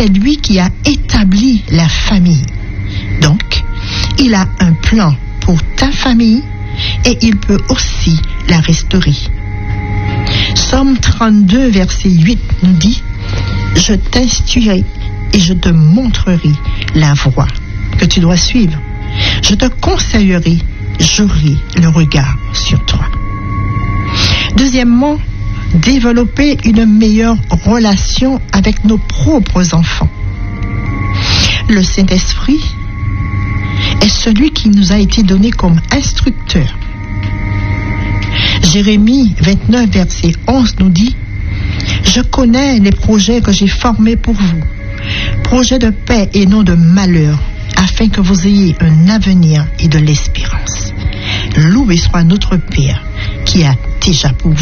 c'est lui qui a établi la famille. Donc, il a un plan pour ta famille et il peut aussi la restaurer. Psaume 32, verset 8 nous dit « Je t'instruirai et je te montrerai la voie que tu dois suivre. Je te conseillerai, j'aurai le regard sur toi. » Deuxièmement, développer une meilleure relation avec nos propres enfants. Le Saint-Esprit est celui qui nous a été donné comme instructeur. Jérémie 29, verset 11 nous dit « Je connais les projets que j'ai formés pour vous, projets de paix et non de malheur, afin que vous ayez un avenir et de l'espérance. Loué soit notre Père qui a déjà pourvu. »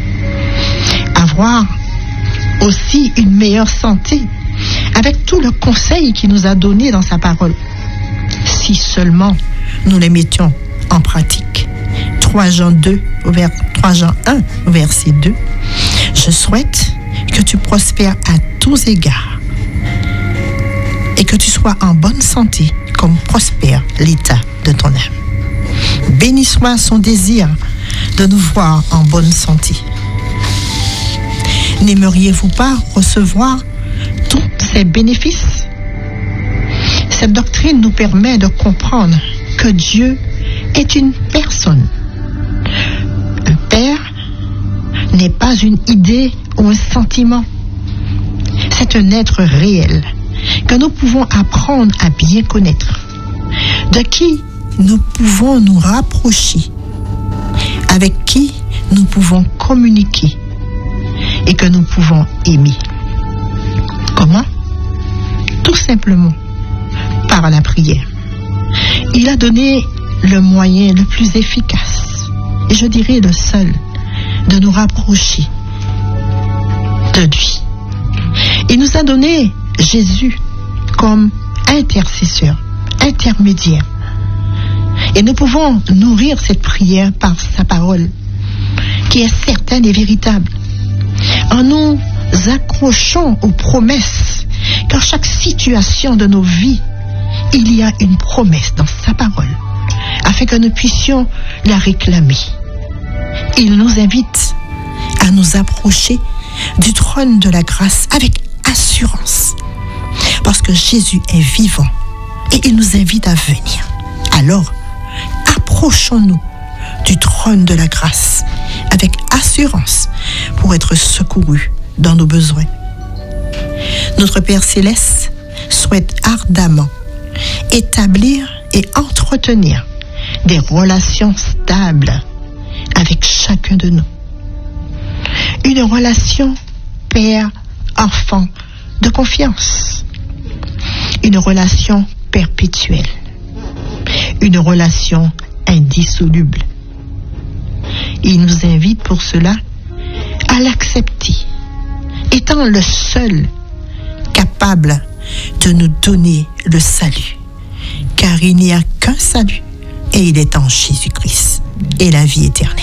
Avoir aussi une meilleure santé avec tout le conseil qu'il nous a donné dans sa parole. Si seulement nous les mettions en pratique. 3 Jean 1, verset 2. Je souhaite que tu prospères à tous égards et que tu sois en bonne santé comme prospère l'état de ton âme. Béni soit son désir de nous voir en bonne santé. N'aimeriez-vous pas recevoir tous ces bénéfices? Cette doctrine nous permet de comprendre que Dieu est une personne. Un père n'est pas une idée ou un sentiment. C'est un être réel que nous pouvons apprendre à bien connaître, de qui nous pouvons nous rapprocher, avec qui nous pouvons communiquer et que nous pouvons aimer. Comment? Tout simplement par la prière. Il a donné le moyen le plus efficace, et je dirais le seul, de nous rapprocher de lui. Il nous a donné Jésus comme intercesseur, intermédiaire. Et nous pouvons nourrir cette prière par sa parole, qui est certaine et véritable. En nous accrochant aux promesses, car chaque situation de nos vies, il y a une promesse dans sa parole, afin que nous puissions la réclamer. Il nous invite à nous approcher du trône de la grâce avec assurance, parce que Jésus est vivant et il nous invite à venir. Alors, approchons-nous du trône de la grâce avec assurance pour être secourus dans nos besoins. Notre Père Céleste souhaite ardemment établir et entretenir des relations stables avec chacun de nous. Une relation père-enfant de confiance. Une relation perpétuelle. Une relation indissoluble. Il nous invite pour cela à l'accepter, étant le seul capable de nous donner le salut, car il n'y a qu'un salut et il est en Jésus-Christ et la vie éternelle.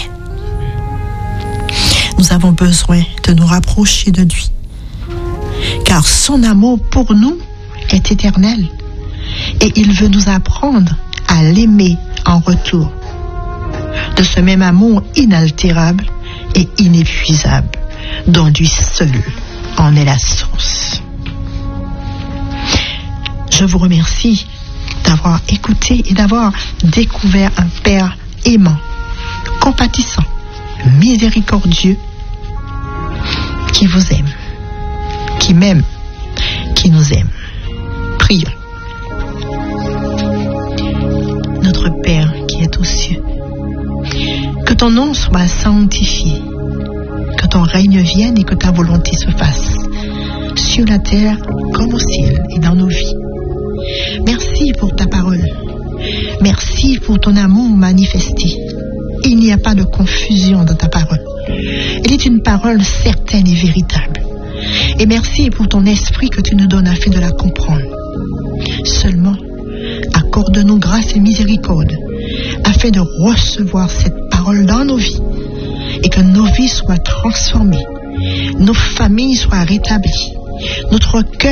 Nous avons besoin de nous rapprocher de lui, car son amour pour nous est éternel et il veut nous apprendre à l'aimer en retour, de ce même amour inaltérable et inépuisable dont lui seul en est la source. Je vous remercie d'avoir écouté et d'avoir découvert un Père aimant, compatissant, miséricordieux, qui vous aime, qui m'aime, qui nous aime. Prions. Notre Père qui est aux cieux, que ton nom soit sanctifié, que ton règne vienne et que ta volonté se fasse, sur la terre comme au ciel et dans nos vies. Merci pour ta parole. Merci pour ton amour manifesté. Il n'y a pas de confusion dans ta parole. Elle est une parole certaine et véritable. Et merci pour ton esprit que tu nous donnes afin de la comprendre. Seulement, accorde-nous grâce et miséricorde afin de recevoir cette parole dans nos vies et que nos vies soient transformées, nos familles soient rétablies, notre cœur